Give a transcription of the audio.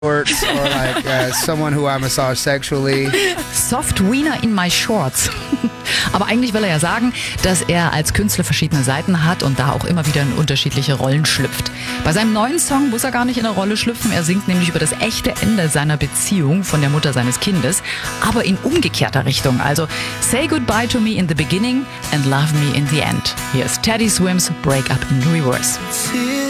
shorts or like someone who I massage sexually. Soft Wiener in my shorts. Aber eigentlich will er ja sagen, dass er als Künstler verschiedene Seiten hat und da auch immer wieder in unterschiedliche Rollen schlüpft. Bei seinem neuen Song muss er gar nicht in eine Rolle schlüpfen. Er singt nämlich über das echte Ende seiner Beziehung von der Mutter seines Kindes, aber in umgekehrter Richtung. Also say goodbye to me in the beginning and love me in the end. Hier ist Teddy Swims Break Up in Reverse.